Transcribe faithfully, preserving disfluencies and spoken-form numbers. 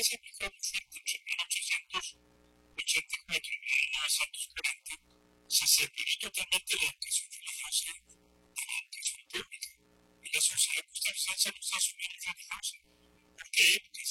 que se aplicó muy fuerte en mil ochocientos ochenta y cuatro y mil novecientos cuarenta, se separó totalmente la educación religiosa de la educación pública. Y la sociedad costarricense no está asumiendo religiosa. ¿Por qué? Porque